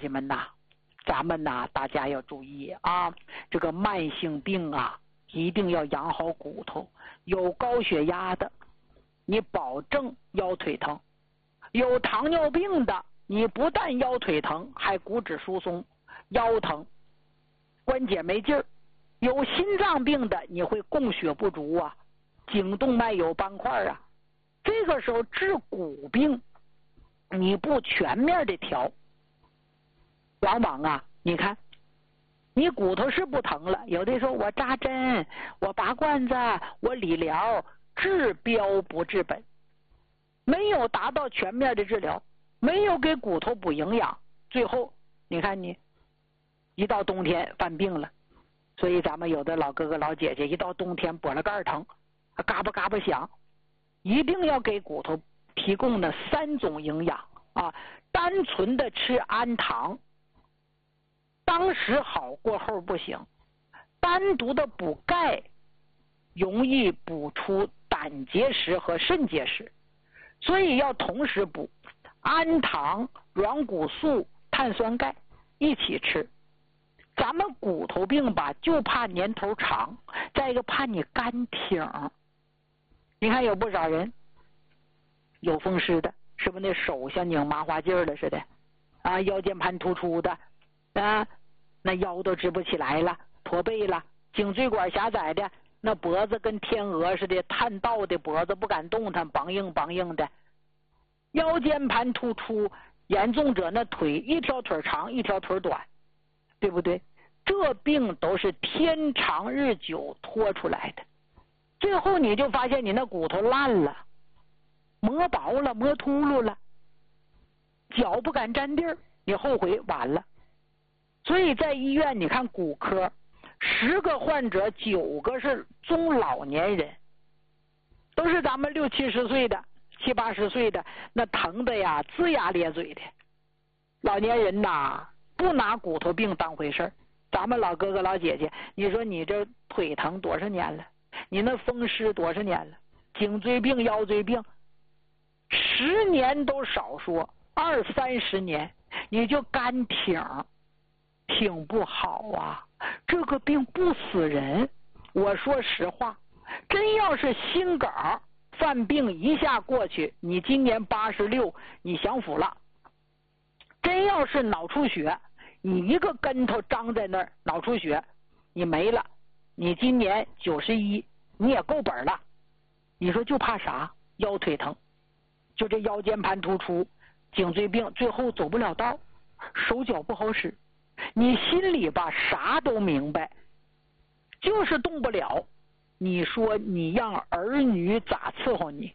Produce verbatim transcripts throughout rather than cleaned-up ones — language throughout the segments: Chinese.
亲们呐，咱们呐，大家要注意啊，这个慢性病啊，一定要养好骨头。有高血压的，你保证腰腿疼；有糖尿病的，你不但腰腿疼，还骨质疏松、腰疼、关节没劲儿；有心脏病的，你会供血不足啊，颈动脉有斑块啊。这个时候治骨病，你不全面的调，往往啊，你看，你骨头是不疼了，有的说我扎针，我拔罐子，我理疗，治标不治本，没有达到全面的治疗，没有给骨头补营养，最后你看你一到冬天犯病了。所以咱们有的老哥哥老姐姐一到冬天脖子盖疼，嘎巴嘎巴响，一定要给骨头提供的三种营养啊，单纯的吃氨糖当时好，过后不行，单独的补钙容易补出胆结石和肾结石，所以要同时补氨糖、软骨素、碳酸钙一起吃。咱们骨头病吧，就怕年头长，再一个怕你干挺。你看有不少人有风湿的，是不是那手像拧麻花劲儿的似的啊？腰间盘突出的啊，那腰都直不起来了，驼背了，颈椎管狭窄的，那脖子跟天鹅似的，探道的脖子不敢动弹，梆硬梆硬的。腰间盘突出严重者，那腿一条腿长一条腿短，对不对？这病都是天长日久拖出来的，最后你就发现你那骨头烂了，磨薄了，磨秃噜了，脚不敢沾地儿，你后悔晚了。所以在医院你看骨科，十个患者九个是中老年人，都是咱们六七十岁的、七八十岁的，那疼的呀龇牙咧嘴的。老年人呐，不拿骨头病当回事儿。咱们老哥哥老姐姐，你说你这腿疼多少年了？你那风湿多少年了？颈椎病、腰椎病，十年都少说，二三十年你就干挺，挺不好啊。这个病不死人，我说实话，真要是心梗犯病一下过去，你今年八十六，你享福了。真要是脑出血，你一个跟头张在那儿，脑出血，你没了，你今年九十一，你也够本了。你说就怕啥？腰腿疼，就这腰间盘突出、颈椎病，最后走不了道，手脚不好使。你心里吧啥都明白，就是动不了。你说你让儿女咋伺候你？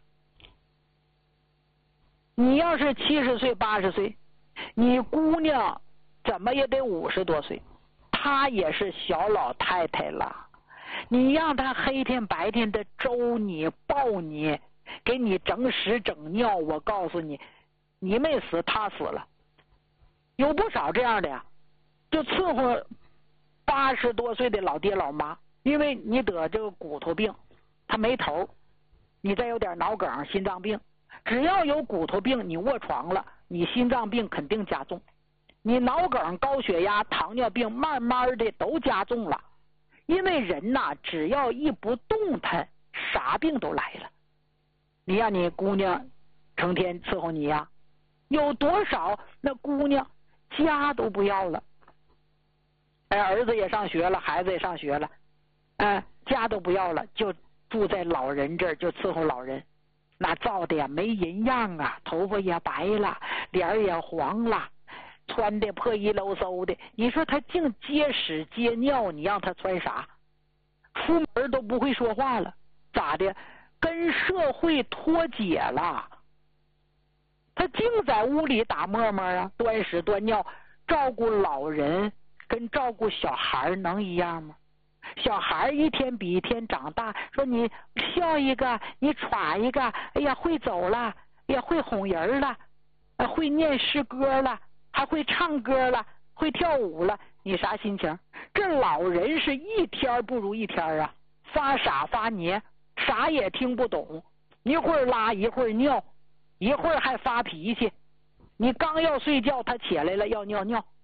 你要是七十岁、八十岁，你姑娘怎么也得五十多岁，她也是小老太太了。你让她黑天白天的周你、抱你，给你整屎整尿，我告诉你，你没死，她死了。有不少这样的呀，就伺候八十多岁的老爹老妈，因为你得这个骨头病，他没头，你再有点脑梗、心脏病，只要有骨头病，你卧床了，你心脏病肯定加重。你脑梗、高血压、糖尿病慢慢的都加重了，因为人呐，只要一不动弹，啥病都来了。你让你姑娘成天伺候你呀，有多少那姑娘家都不要了，哎，儿子也上学了，孩子也上学了，哎，家都不要了，就住在老人这儿，就伺候老人，那造的呀没人样啊，头发也白了，脸也黄了。穿的破衣漏嗖的，你说他净接屎接尿，你让他穿啥？出门都不会说话了，咋的？跟社会脱节了。他净在屋里打沫沫啊，端屎端尿，照顾老人跟照顾小孩能一样吗？小孩一天比一天长大，说你笑一个，你歘一个，哎呀会走了，哎呀会哄人了，会念诗歌了，还会唱歌了，会跳舞了，你啥心情？这老人是一天不如一天啊，发傻发黏，啥也听不懂，一会儿拉一会儿尿，一会儿还发脾气，你刚要睡觉他起来了要尿尿，